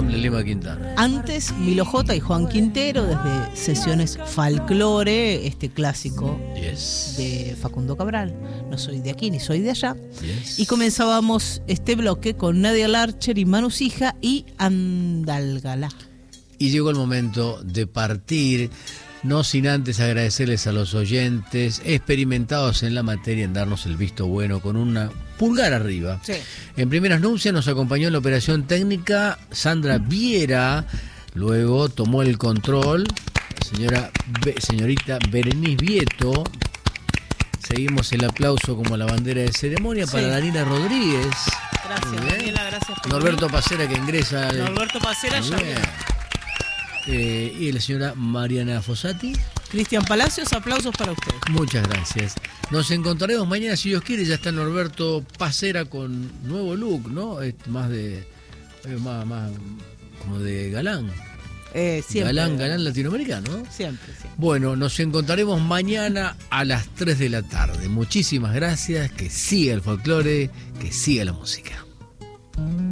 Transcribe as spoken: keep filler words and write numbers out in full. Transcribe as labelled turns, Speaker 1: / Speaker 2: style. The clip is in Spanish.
Speaker 1: ensamble Lema Quintana.
Speaker 2: Antes, Milo J y Juan Quintero, desde Sesiones Folklore, este clásico
Speaker 1: Yes.
Speaker 2: de Facundo Cabral. No soy de aquí ni soy de allá.
Speaker 1: Yes.
Speaker 2: Y comenzábamos este bloque con Nadia Larcher y Manu Sija y Andalgalá.
Speaker 1: Y llegó el momento de partir, no sin antes agradecerles a los oyentes experimentados en la materia en darnos el visto bueno con una pulgar arriba.
Speaker 2: Sí.
Speaker 1: En primeras nupcias nos acompañó en la operación técnica Sandra Viera, luego tomó el control señora Be- señorita Berenice Vieto. Seguimos el aplauso como la bandera de ceremonia
Speaker 2: Sí.
Speaker 1: para Darina Rodríguez.
Speaker 2: Gracias,
Speaker 1: Muy bien.
Speaker 2: Daniela, gracias por
Speaker 1: Norberto
Speaker 2: venir.
Speaker 1: Pacera, que ingresa al...
Speaker 2: Norberto Pacera,
Speaker 1: Muy
Speaker 2: ya
Speaker 1: bien.
Speaker 2: viene.
Speaker 1: Eh, y la señora Mariana Fossati.
Speaker 2: Cristian Palacios, aplausos para usted.
Speaker 1: Muchas gracias. Nos encontraremos mañana, si Dios quiere. Ya está Norberto Pacera con nuevo look, ¿no? Es más de... es más, más como de galán.
Speaker 2: Eh, siempre.
Speaker 1: Galán, galán latinoamericano, ¿no?
Speaker 2: Siempre, siempre.
Speaker 1: Bueno, nos encontraremos mañana a las tres de la tarde. Muchísimas gracias. Que siga el folclore, que siga la música.